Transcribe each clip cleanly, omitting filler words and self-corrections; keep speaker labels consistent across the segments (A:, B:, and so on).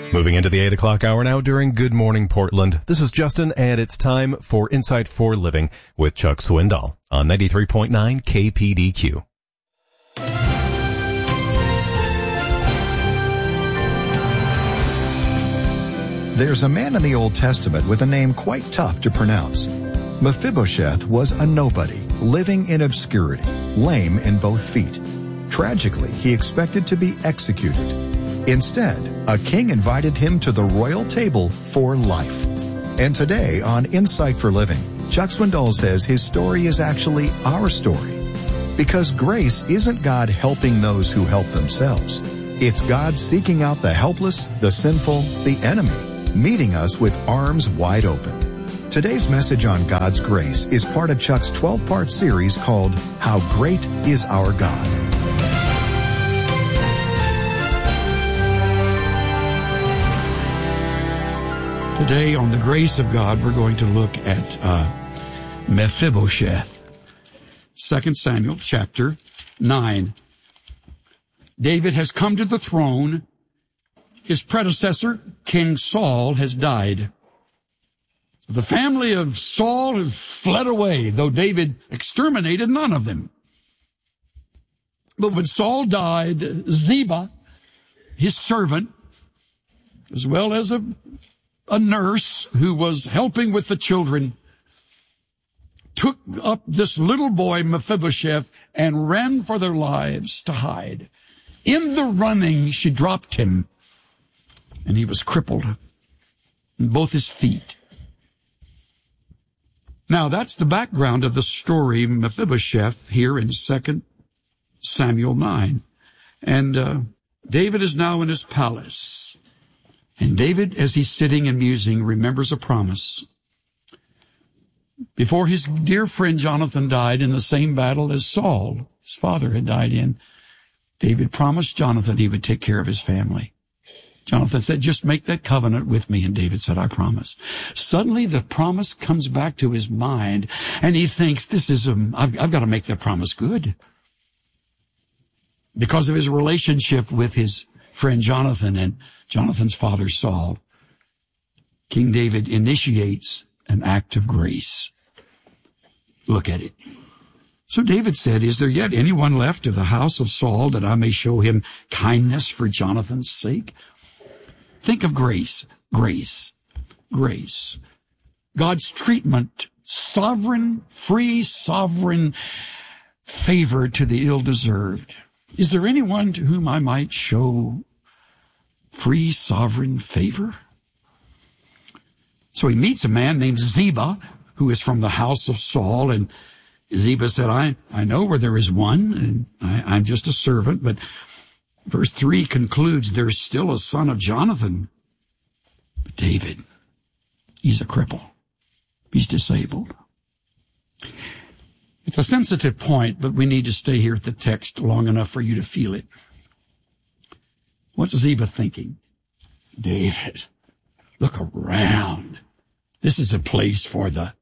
A: Moving into the 8 o'clock hour now during Good Morning Portland. This is Justin, and it's time for Insight for Living with Chuck Swindoll on 93.9 KPDQ.
B: There's a man in the Old Testament with a name quite tough to pronounce. Mephibosheth was a nobody, living in obscurity, lame in both feet. Tragically, he expected to be executed. Instead, a king invited him to the royal table for life. And today on Insight for Living, Chuck Swindoll says his story is actually our story. Because grace isn't God helping those who help themselves. It's God seeking out the helpless, the sinful, the enemy, meeting us with arms wide open. Today's message on God's grace is part of Chuck's 12-part series called How Great is Our God.
C: Today, on the grace of God, we're going to look at Mephibosheth. 2 Samuel chapter 9. David has come to the throne. His predecessor, King Saul, has died. The family of Saul has fled away, though David exterminated none of them. But when Saul died, Ziba, his servant, as well as a nurse who was helping with the children, took up this little boy, Mephibosheth, and ran for their lives to hide. In the running, she dropped him, and he was crippled in both his feet. Now, that's the background of the story, Mephibosheth, here in 2 Samuel 9. And David is now in his palace. And David, as he's sitting and musing, remembers a promise. Before his dear friend Jonathan died in the same battle as Saul, his father, had died in, David promised Jonathan he would take care of his family. Jonathan said, just make that covenant with me. And David said, I promise. Suddenly the promise comes back to his mind, and he thinks, I've got to make that promise good. Because of his relationship with his friend Jonathan and Jonathan's father Saul, King David initiates an act of grace. Look at it. So David said, is there yet anyone left of the house of Saul that I may show him kindness for Jonathan's sake? Think of grace, grace, grace. God's treatment, sovereign, free, sovereign favor to the ill-deserved. Is there anyone to whom I might show free, sovereign favor? So he meets a man named Ziba, who is from the house of Saul, and Ziba said, I know where there is one, and I'm just a servant, but verse 3 concludes, there's still a son of Jonathan. But David, he's a cripple. He's disabled. It's a sensitive point, but we need to stay here at the text long enough for you to feel it. What's Ziba thinking? David, look around. This is a place for the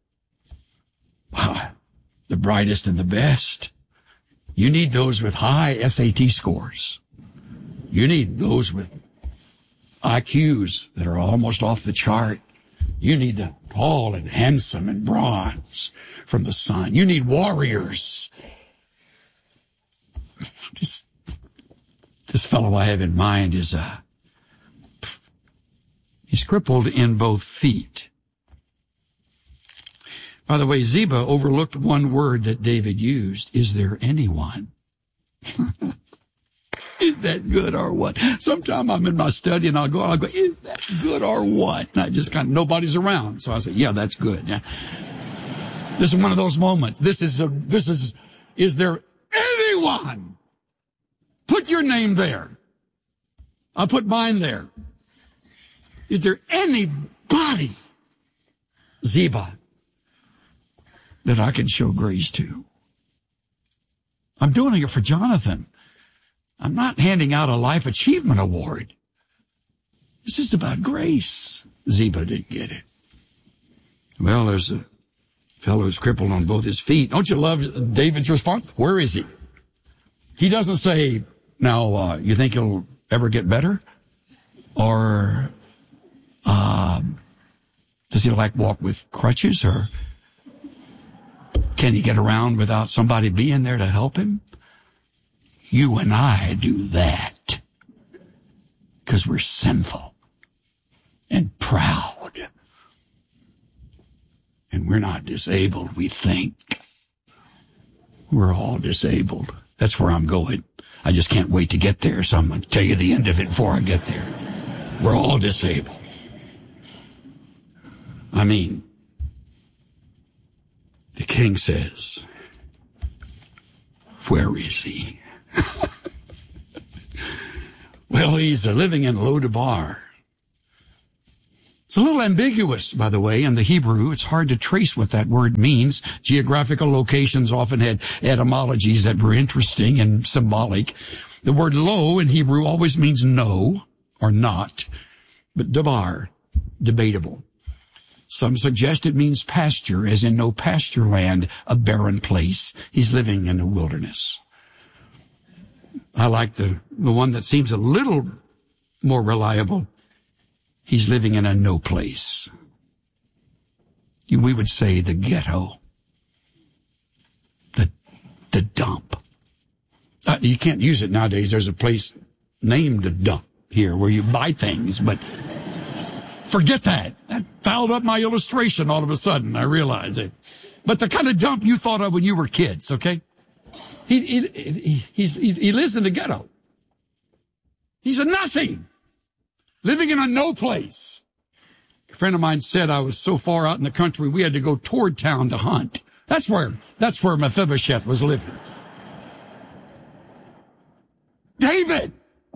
C: brightest and the best. You need those with high SAT scores. You need those with IQs that are almost off the chart. You need the tall and handsome and bronze from the sun. You need warriors. This fellow I have in mind is he's crippled in both feet. By the way, Ziba overlooked one word that David used. Is there anyone? Is that good or what? Sometime I'm in my study and I'll go, is that good or what? And I just nobody's around. So I say, yeah, that's good. Yeah. This is one of those moments. Is there anyone? Put your name there. I'll put mine there. Is there anybody, Ziba, that I can show grace to? I'm doing it for Jonathan. I'm not handing out a life achievement award. This is about grace. Ziba didn't get it. Well, there's a fellow who's crippled on both his feet. Don't you love David's response? Where is he? He doesn't say, now, you think he'll ever get better? Or Does he walk with crutches, or can he get around without somebody being there to help him? You and I do that because we're sinful and proud. And we're not disabled, we think. We're all disabled. That's where I'm going. I just can't wait to get there, so I'm going to tell you the end of it before I get there. We're all disabled. I mean, the king says, where is he? Well, he's living in Lo-debar. It's a little ambiguous, by the way, in the Hebrew. It's hard to trace what that word means. Geographical locations often had etymologies that were interesting and symbolic. The word lo in Hebrew always means no or not, but debar, debatable. Some suggest it means pasture, as in no pasture land, a barren place. He's living in the wilderness. I like the one that seems a little more reliable. He's living in a no place. We would say the ghetto. The dump. You can't use it nowadays. There's a place named a dump here where you buy things, but forget that. That fouled up my illustration all of a sudden. I realize it. But the kind of dump you thought of when you were kids, okay? He lives in the ghetto. He's a nothing. Living in a no place. A friend of mine said I was so far out in the country we had to go toward town to hunt. That's where Mephibosheth was living. David!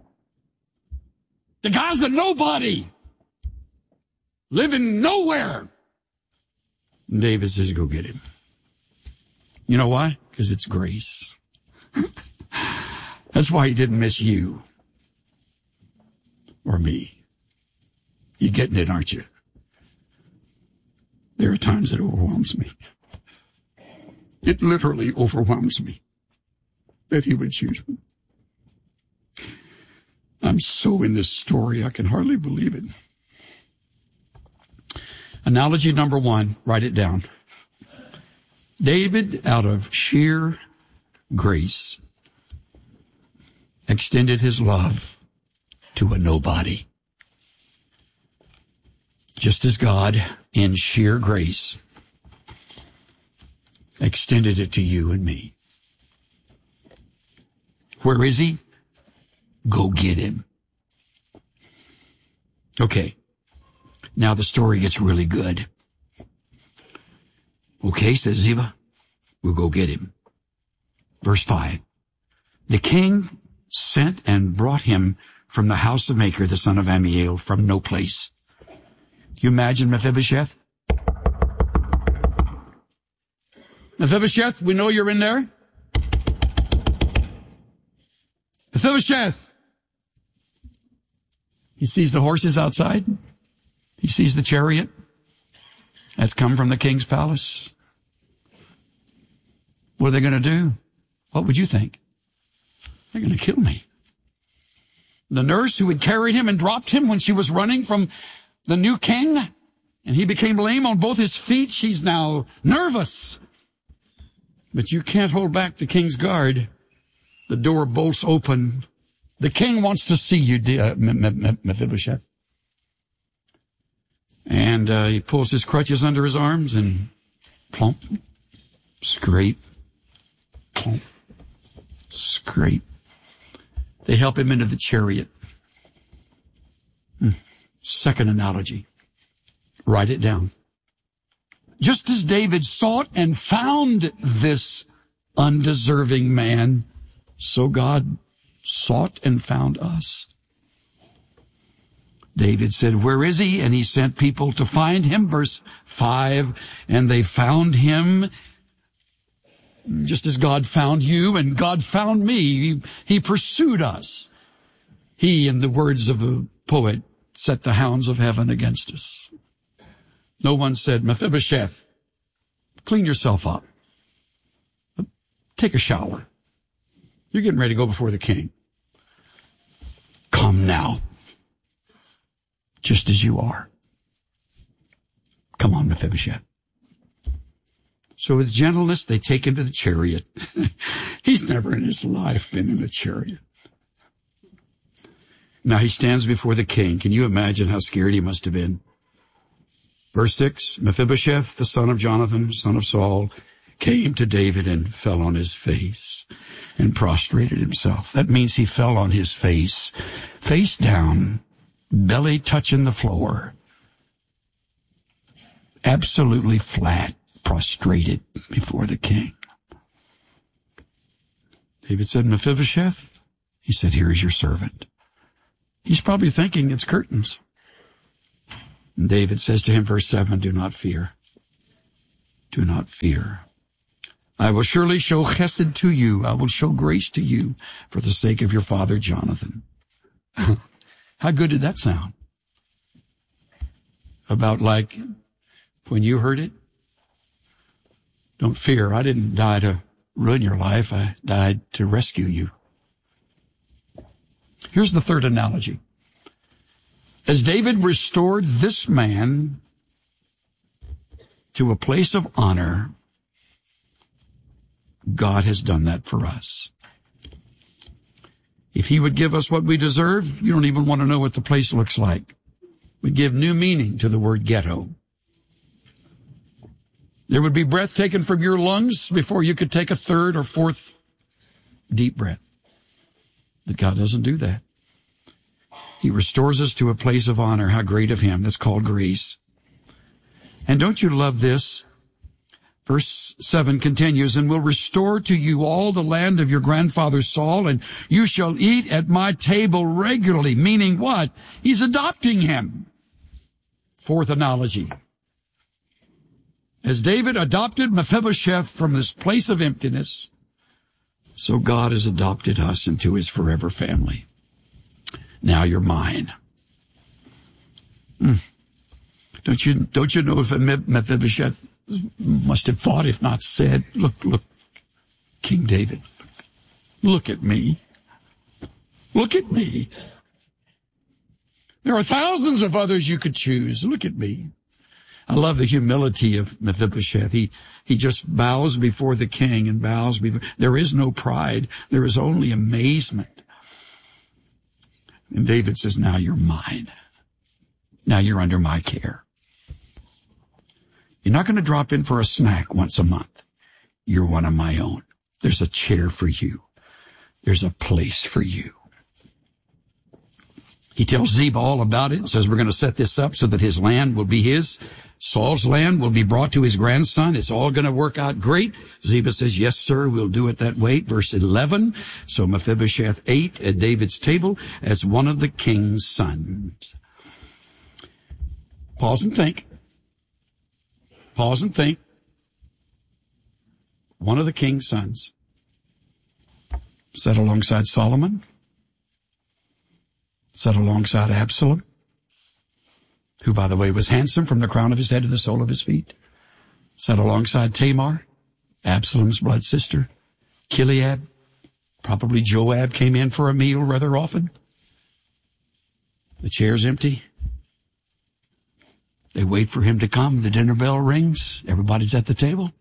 C: The guy's a nobody. Living nowhere. And David says, go get him. You know why? Because it's grace. That's why he didn't miss you. Or me. You getting it, aren't you? There are times it overwhelms me. It literally overwhelms me that he would choose me. I'm so in this story, I can hardly believe it. Analogy number 1, write it down. David, out of sheer grace, extended his love to a nobody. Just as God, in sheer grace, extended it to you and me. Where is he? Go get him. Okay. Now the story gets really good. Okay, says Ziba. We'll go get him. Verse 5. The king sent and brought him from the house of Machir, the son of Ammiel, from no place. You imagine Mephibosheth? Mephibosheth, we know you're in there. Mephibosheth! He sees the horses outside. He sees the chariot that's come from the king's palace. What are they going to do? What would you think? They're going to kill me. The nurse who had carried him and dropped him when she was running from the new king, and he became lame on both his feet, she's now nervous. But you can't hold back the king's guard. The door bolts open. The king wants to see you, Mephibosheth. And he pulls his crutches under his arms and plump, scrape, plump, scrape. They help him into the chariot. Second analogy. Write it down. Just as David sought and found this undeserving man, so God sought and found us. David said, where is he? And he sent people to find him. Verse 5, and they found him just as God found you and God found me. He pursued us. He, in the words of the poet, set the hounds of heaven against us. No one said, Mephibosheth, clean yourself up. Take a shower. You're getting ready to go before the king. Come now. Just as you are. Come on, Mephibosheth. So with gentleness, they take him to the chariot. He's never in his life been in a chariot. Now he stands before the king. Can you imagine how scared he must have been? Verse 6, Mephibosheth, the son of Jonathan, son of Saul, came to David and fell on his face and prostrated himself. That means he fell on his face, face down, belly touching the floor, absolutely flat, prostrated before the king. David said, Mephibosheth? He said, here is your servant. He's probably thinking it's curtains. And David says to him, verse 7, do not fear. Do not fear. I will surely show chesed to you. I will show grace to you for the sake of your father Jonathan. How good did that sound? About like when you heard it? Don't fear. I didn't die to ruin your life. I died to rescue you. Here's the third analogy. As David restored this man to a place of honor, God has done that for us. If he would give us what we deserve, you don't even want to know what the place looks like. We give new meaning to the word ghetto. There would be breath taken from your lungs before you could take a third or fourth deep breath. But God doesn't do that. He restores us to a place of honor. How great of him. That's called grace. And don't you love this? Verse 7 continues, and will restore to you all the land of your grandfather Saul, and you shall eat at my table regularly. Meaning what? He's adopting him. Fourth analogy. As David adopted Mephibosheth from this place of emptiness, so God has adopted us into his forever family. Now you're mine. Don't you know if Mephibosheth must have thought, if not said, look, King David, look at me. Look at me. There are thousands of others you could choose. Look at me. I love the humility of Mephibosheth. He just bows before the king and bows before. There is no pride. There is only amazement. And David says, now you're mine. Now you're under my care. You're not going to drop in for a snack once a month. You're one of my own. There's a chair for you. There's a place for you. He tells Ziba all about it. Says we're going to set this up so that his land will be his. Saul's land will be brought to his grandson. It's all going to work out great. Ziba says, yes, sir, we'll do it that way. Verse 11. So Mephibosheth ate at David's table as one of the king's sons. Pause and think. Pause and think. One of the king's sons. Sat alongside Solomon. Sat alongside Absalom, who, by the way, was handsome from the crown of his head to the sole of his feet. Sat alongside Tamar, Absalom's blood sister. Gilead, probably Joab came in for a meal rather often. The chair's empty. They wait for him to come. The dinner bell rings. Everybody's at the table.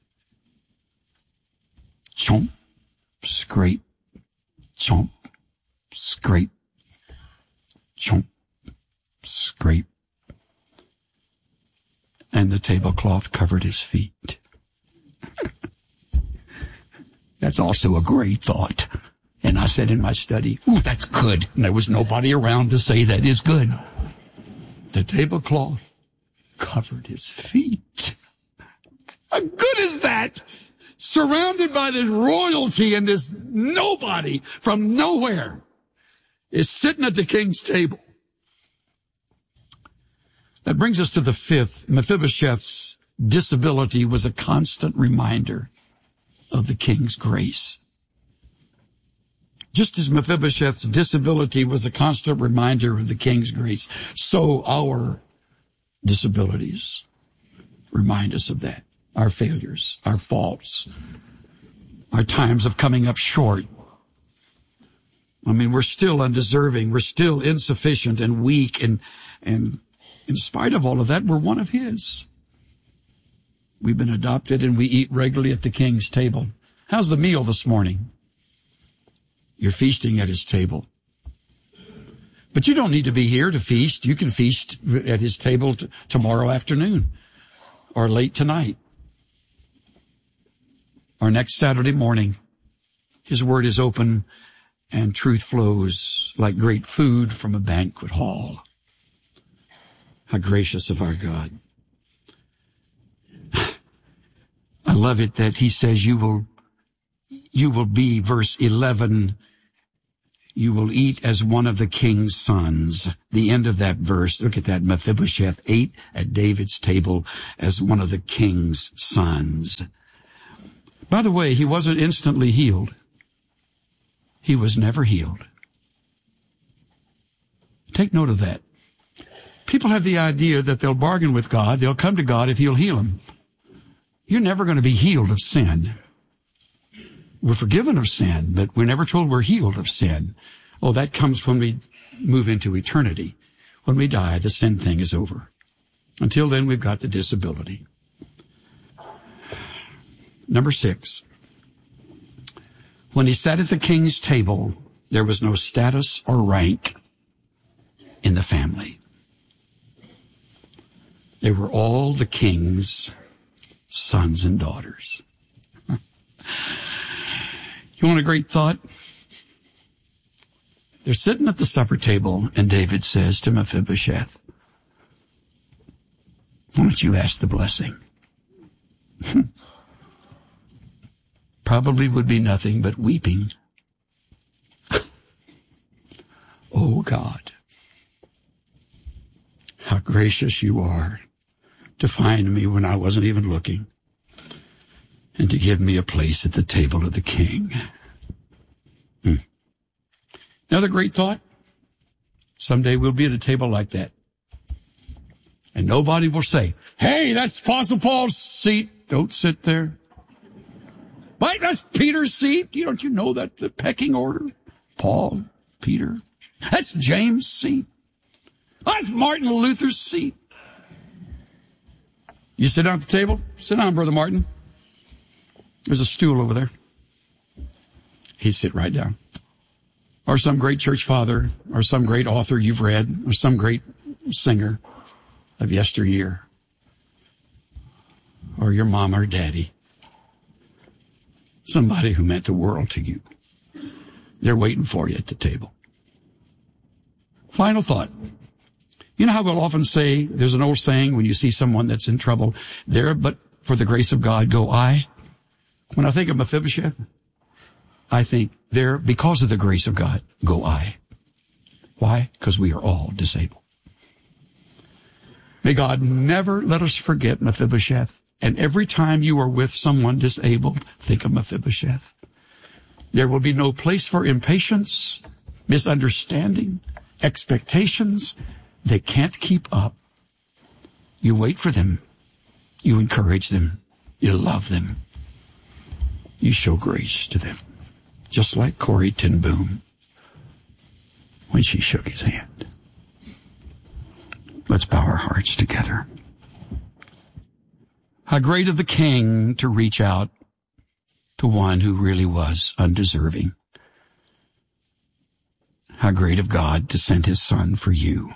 C: Chomp, scrape, chomp, scrape, chomp, scrape. And the tablecloth covered his feet. That's also a great thought. And I said in my study, ooh, that's good. And there was nobody around to say that is good. The tablecloth covered his feet. How good is that? Surrounded by this royalty, and this nobody from nowhere is sitting at the king's table. That brings us to the fifth. Mephibosheth's disability was a constant reminder of the king's grace. Just as Mephibosheth's disability was a constant reminder of the king's grace, so our disabilities remind us of that. Our failures, our faults, our times of coming up short. I mean, we're still undeserving. We're still insufficient and weak and in spite of all of that, we're one of his. We've been adopted and we eat regularly at the King's table. How's the meal this morning? You're feasting at his table. But you don't need to be here to feast. You can feast at his table tomorrow afternoon or late tonight or next Saturday morning. His word is open and truth flows like great food from a banquet hall. How gracious of our God. I love it that he says you will be, verse 11, you will eat as one of the king's sons. The end of that verse, look at that, Mephibosheth ate at David's table as one of the king's sons. By the way, he wasn't instantly healed. He was never healed. Take note of that. People have the idea that they'll bargain with God, they'll come to God if he'll heal them. You're never going to be healed of sin. We're forgiven of sin, but we're never told we're healed of sin. Oh, that comes when we move into eternity. When we die, the sin thing is over. Until then, we've got the disability. Number 6. When he sat at the king's table, there was no status or rank in the family. They were all the king's sons and daughters. You want a great thought? They're sitting at the supper table, and David says to Mephibosheth, why don't you ask the blessing? Probably would be nothing but weeping. Oh God, how gracious you are to find me when I wasn't even looking, and to give me a place at the table of the king. Another great thought. Someday we'll be at a table like that. And nobody will say, hey, that's Apostle Paul's seat. Don't sit there. Wait, that's Peter's seat. Don't you know that the pecking order? Paul, Peter. That's James' seat. That's Martin Luther's seat. You sit down at the table? Sit down, Brother Martin. There's a stool over there. He'd sit right down. Or some great church father, or some great author you've read, or some great singer of yesteryear. Or your mom or daddy. Somebody who meant the world to you. They're waiting for you at the table. Final thought. You know how we'll often say, there's an old saying when you see someone that's in trouble, there but for the grace of God go I. When I think of Mephibosheth, I think there because of the grace of God go I. Why? Because we are all disabled. May God never let us forget Mephibosheth. And every time you are with someone disabled, think of Mephibosheth. There will be no place for impatience, misunderstanding, expectations they can't keep up. You wait for them. You encourage them. You love them. You show grace to them. Just like Corrie ten Boom when she shook his hand. Let's bow our hearts together. How great of the king to reach out to one who really was undeserving. How great of God to send his son for you.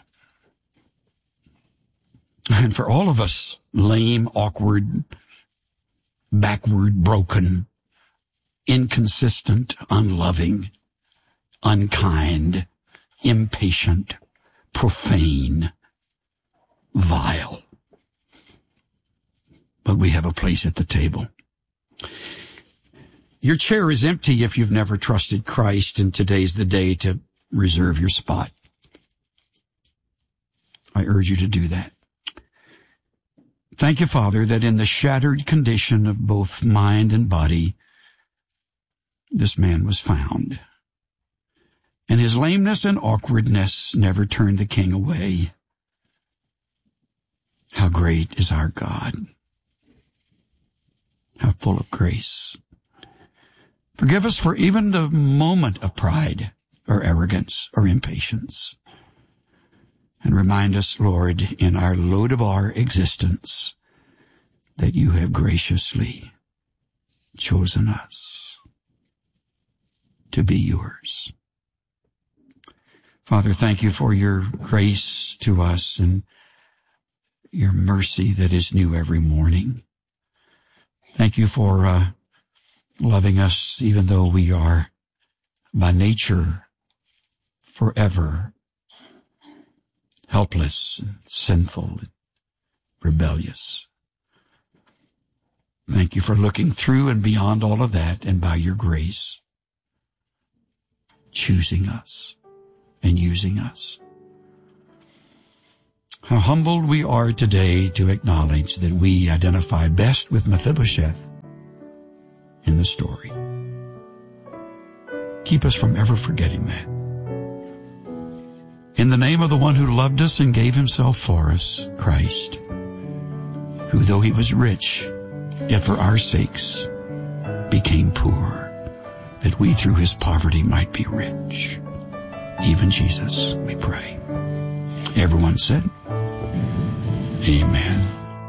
C: And for all of us, lame, awkward, backward, broken, inconsistent, unloving, unkind, impatient, profane, vile. But we have a place at the table. Your chair is empty if you've never trusted Christ, and today's the day to reserve your spot. I urge you to do that. Thank you, Father, that in the shattered condition of both mind and body, this man was found. And his lameness and awkwardness never turned the king away. How great is our God. How full of grace. Forgive us for even the moment of pride or arrogance or impatience. And And remind us, Lord, in our Lodabar existence, that you have graciously chosen us to be yours. Father, thank you for your grace to us and your mercy that is new every morning. Thank you for loving us even though we are by nature forever helpless and sinful and rebellious. Thank you for looking through and beyond all of that, and by your grace, choosing us and using us. How humbled we are today to acknowledge that we identify best with Mephibosheth in the story. Keep us from ever forgetting that. In the name of the one who loved us and gave himself for us, Christ, who though he was rich, yet for our sakes became poor, that we through his poverty might be rich. Even Jesus, we pray. Everyone said, Amen.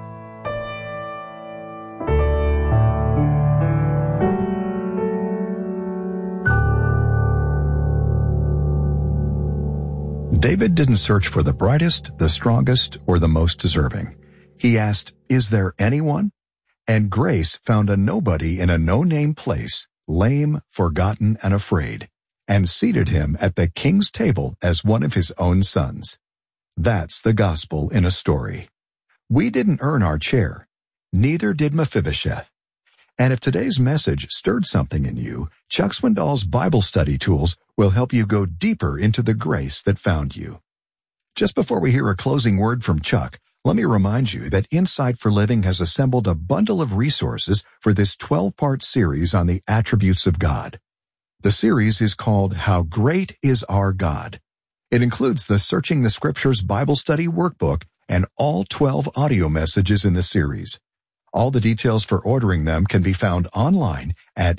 B: David didn't search for the brightest, the strongest, or the most deserving. He asked, "Is there anyone?" And grace found a nobody in a no-name place, lame, forgotten, and afraid, and seated him at the king's table as one of his own sons. That's the gospel in a story. We didn't earn our chair. Neither did Mephibosheth. And if today's message stirred something in you, Chuck Swindoll's Bible study tools will help you go deeper into the grace that found you. Just before we hear a closing word from Chuck, let me remind you that Insight for Living has assembled a bundle of resources for this 12-part series on the attributes of God. The series is called How Great is Our God. It includes the Searching the Scriptures Bible Study Workbook and all 12 audio messages in the series. All the details for ordering them can be found online at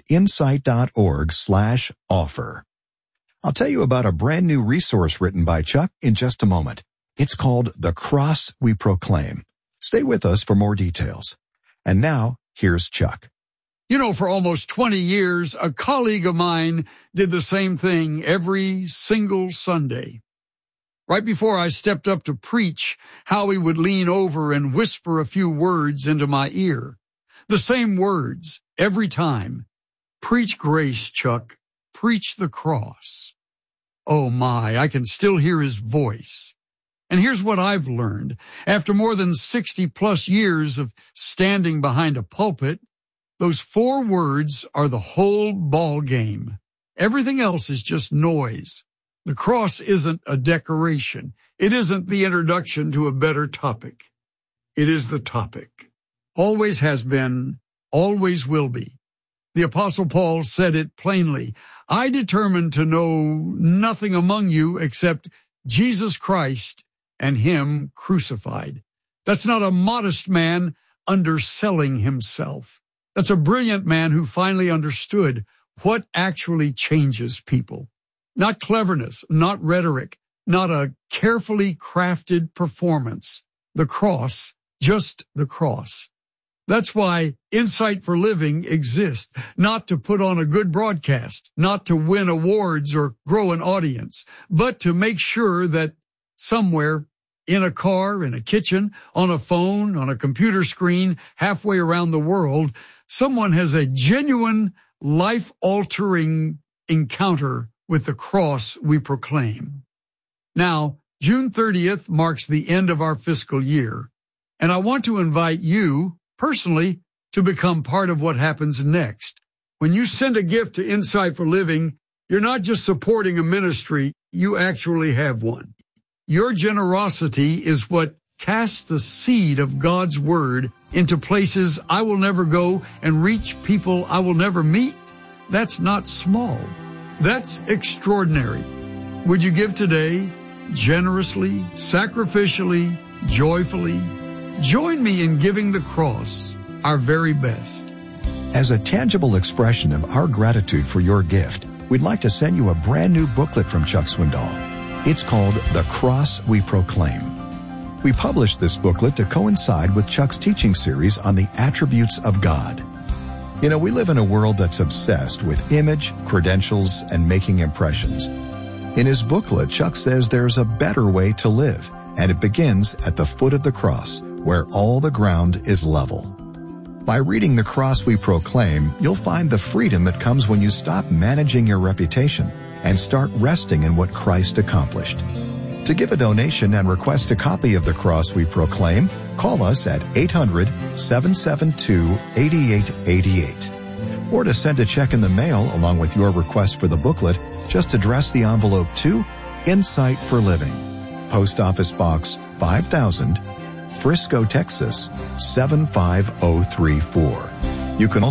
B: insight.org/offer. I'll tell you about a brand new resource written by Chuck in just a moment. It's called The Cross We Proclaim. Stay with us for more details. And now, here's Chuck.
C: You know, for almost 20 years, a colleague of mine did the same thing every single Sunday. Right before I stepped up to preach, Howie would lean over and whisper a few words into my ear. The same words every time. Preach grace, Chuck. Preach the cross. Oh my, I can still hear his voice. And here's what I've learned. After more than 60-plus years of standing behind a pulpit, those 4 words are the whole ball game. Everything else is just noise. The cross isn't a decoration. It isn't the introduction to a better topic. It is the topic. Always has been, always will be. The Apostle Paul said it plainly. I determined to know nothing among you except Jesus Christ and him crucified. That's not a modest man underselling himself. That's a brilliant man who finally understood what actually changes people. Not cleverness, not rhetoric, not a carefully crafted performance. The cross, just the cross. That's why Insight for Living exists, not to put on a good broadcast, not to win awards or grow an audience, but to make sure that somewhere in a car, in a kitchen, on a phone, on a computer screen, halfway around the world, someone has a genuine, life-altering encounter with the cross we proclaim. Now, June 30th marks the end of our fiscal year, and I want to invite you, personally, to become part of what happens next. When you send a gift to Insight for Living, you're not just supporting a ministry, you actually have one. Your generosity is what casts the seed of God's Word into places I will never go and reach people I will never meet. That's not small. That's extraordinary. Would you give today, generously, sacrificially, joyfully? Join me in giving the cross our very best.
B: As a tangible expression of our gratitude for your gift, we'd like to send you a brand new booklet from Chuck Swindoll. It's called The Cross We Proclaim. We published this booklet to coincide with Chuck's teaching series on the attributes of God. You know, we live in a world that's obsessed with image, credentials, and making impressions. In his booklet, Chuck says there's a better way to live, and it begins at the foot of the cross, where all the ground is level. By reading The Cross We Proclaim, you'll find the freedom that comes when you stop managing your reputation and start resting in what Christ accomplished. To give a donation and request a copy of The Cross We Proclaim, call us at 800-772-8888. Or to send a check in the mail along with your request for the booklet, just address the envelope to Insight for Living, Post Office Box 5000, Frisco, Texas 75034. You can also